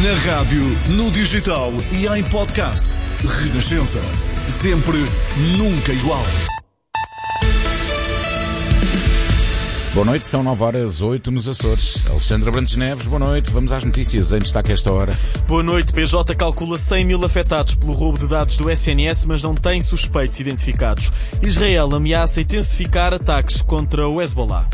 Na rádio, no digital e em podcast. Renascença. Sempre, nunca igual. Boa noite, são 9h08 nos Açores. Alexandre Abrantes Neves, boa noite. Vamos às notícias em destaque a esta hora. Boa noite. PJ calcula 100 mil afetados pelo roubo de dados do SNS, mas não tem suspeitos identificados. Israel ameaça intensificar ataques contra o Hezbollah.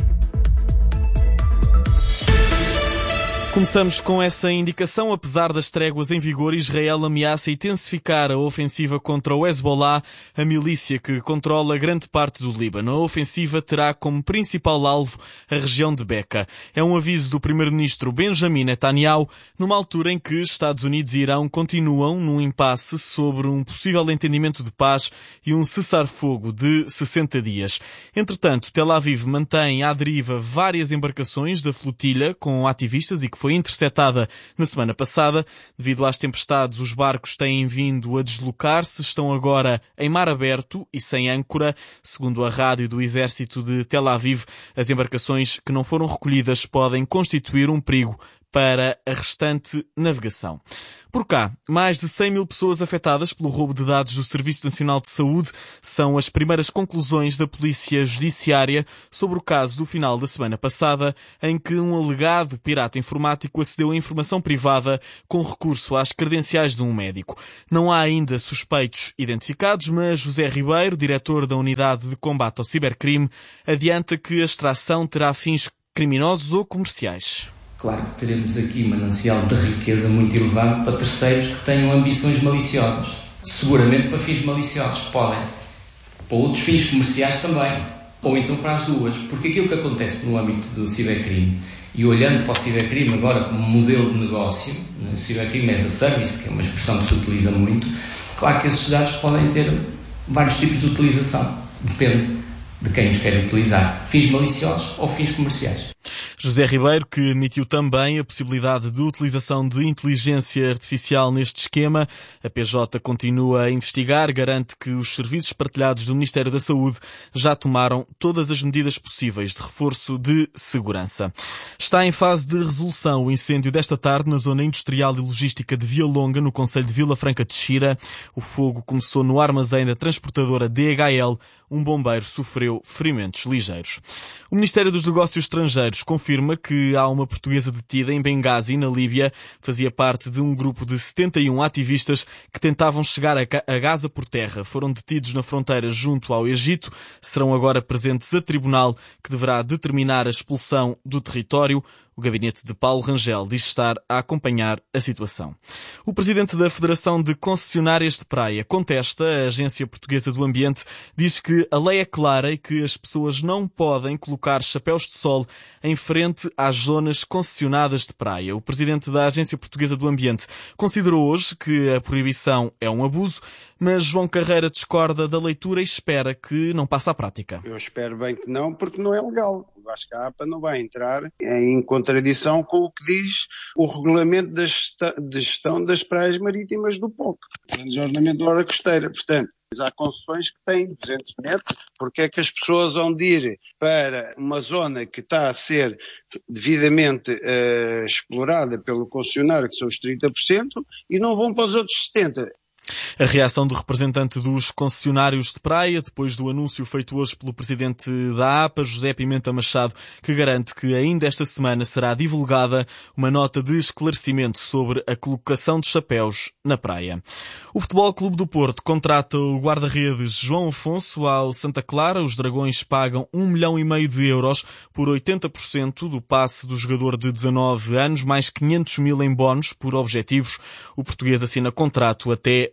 Começamos com essa indicação. Apesar das tréguas em vigor, Israel ameaça intensificar a ofensiva contra o Hezbollah, a milícia que controla grande parte do Líbano. A ofensiva terá como principal alvo a região de Beca. É um aviso do primeiro-ministro Benjamin Netanyahu, numa altura em que Estados Unidos e Irão continuam num impasse sobre um possível entendimento de paz e um cessar-fogo de 60 dias. Entretanto, Tel Aviv mantém à deriva várias embarcações da flotilha com ativistas e que foi interceptada na semana passada. Devido às tempestades, os barcos têm vindo a deslocar-se, estão agora em mar aberto e sem âncora. Segundo a rádio do Exército de Tel Aviv, as embarcações que não foram recolhidas podem constituir um perigo para a restante navegação. Por cá, mais de 100 mil pessoas afetadas pelo roubo de dados do Serviço Nacional de Saúde são as primeiras conclusões da Polícia Judiciária sobre o caso do final da semana passada, em que um alegado pirata informático acedeu a informação privada com recurso às credenciais de um médico. Não há ainda suspeitos identificados, mas José Ribeiro, diretor da Unidade de Combate ao Cibercrime, adianta que a extração terá fins criminosos ou comerciais. Claro que teremos aqui um manancial de riqueza muito elevado para terceiros que tenham ambições maliciosas. Seguramente para fins maliciosos, podem. Para outros fins comerciais também. Ou então para as duas. Porque aquilo que acontece no âmbito do cibercrime, e olhando para o cibercrime agora como modelo de negócio, né, cibercrime as a service, que é uma expressão que se utiliza muito, claro que esses dados podem ter vários tipos de utilização. Depende de quem os quer utilizar. Fins maliciosos ou fins comerciais. José Ribeiro, que admitiu também a possibilidade de utilização de inteligência artificial neste esquema. A PJ continua a investigar, garante que os serviços partilhados do Ministério da Saúde já tomaram todas as medidas possíveis de reforço de segurança. Está em fase de resolução o incêndio desta tarde na zona industrial e logística de Via Longa, no concelho de Vila Franca de Xira. O fogo começou no armazém da transportadora DHL. Um bombeiro sofreu ferimentos ligeiros. O Ministério dos Negócios Estrangeiros confirma que há uma portuguesa detida em Benghazi, na Líbia. Fazia parte de um grupo de 71 ativistas que tentavam chegar a Gaza por terra. Foram detidos na fronteira junto ao Egito. Serão agora presentes a tribunal, que deverá determinar a expulsão do território. O gabinete de Paulo Rangel diz estar a acompanhar a situação. O presidente da Federação de Concessionárias de Praia contesta. A Agência Portuguesa do Ambiente diz que a lei é clara e que as pessoas não podem colocar chapéus de sol em frente às zonas concessionadas de praia. O presidente da Agência Portuguesa do Ambiente considerou hoje que a proibição é um abuso, mas João Carreira discorda da leitura e espera que não passe à prática. Eu espero bem que não, porque não é legal. Acho que a APA não vai entrar em contradição com o que diz o regulamento de gestão das praias marítimas do POC, de ordenamento da hora costeira. Portanto, há concessões que têm 200 metros, porque é que as pessoas vão de ir para uma zona que está a ser devidamente explorada pelo concessionário, que são os 30%, e não vão para os outros 70%. A reação do representante dos concessionários de praia, depois do anúncio feito hoje pelo presidente da APA, José Pimenta Machado, que garante que ainda esta semana será divulgada uma nota de esclarecimento sobre a colocação de chapéus na praia. O Futebol Clube do Porto contrata o guarda-redes João Afonso ao Santa Clara. Os Dragões pagam 1,5 milhão de euros por 80% do passe do jogador de 19 anos, mais 500 mil em bónus por objetivos. O português assina contrato até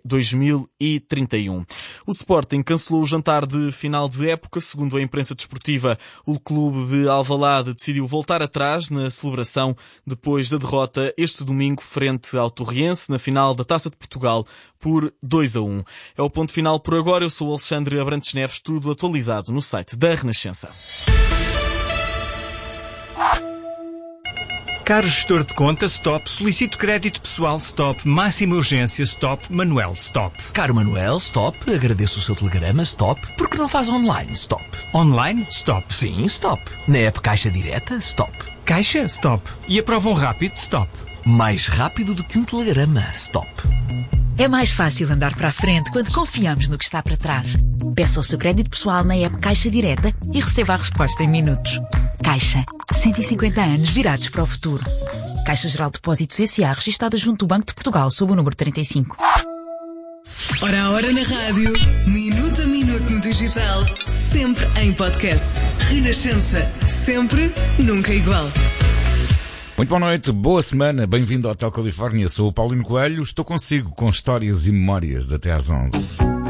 2031. O Sporting cancelou o jantar de final de época. Segundo a imprensa desportiva, o clube de Alvalade decidiu voltar atrás na celebração depois da derrota este domingo frente ao Torriense na final da Taça de Portugal por 2-1. É o ponto final por agora. Eu sou Alexandre Abrantes Neves, tudo atualizado no site da Renascença. Caro gestor de conta, stop. Solicito crédito pessoal, stop. Máxima urgência, stop. Manuel, stop. Caro Manuel, stop. Agradeço o seu telegrama, stop. Por que não faz online, stop? Online, stop. Sim, stop. Na app Caixa Direta, stop. Caixa, stop. E aprovam rápido, stop. Mais rápido do que um telegrama. Stop. É mais fácil andar para a frente quando confiamos no que está para trás. Peça o seu crédito pessoal na app Caixa Direta e receba a resposta em minutos. Caixa. 150 anos virados para o futuro. Caixa Geral de Depósitos S.A. registada junto do Banco de Portugal sob o número 35. Hora a hora na rádio, minuto a minuto no digital, sempre em podcast. Renascença. Sempre, nunca igual. Muito boa noite, boa semana, bem-vindo ao Hotel Califórnia. Sou o Paulino Coelho, estou consigo com histórias e memórias até às 11.